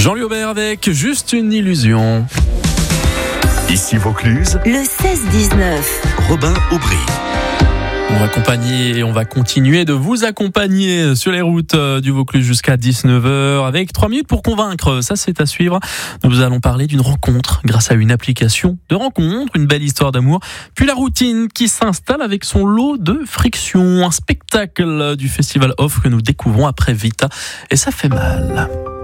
Jean Liobert avec Juste une illusion. Ici Vaucluse, le 16-19. Robin Aubry. On va accompagner et on va continuer de vous accompagner sur les routes du Vaucluse jusqu'à 19h avec 3 minutes pour convaincre. Ça, c'est à suivre. Nous allons parler d'une rencontre grâce à une application de rencontre, une belle histoire d'amour. Puis la routine qui s'installe avec son lot de frictions. Un spectacle du festival Off que nous découvrons après Vita. Et ça fait mal.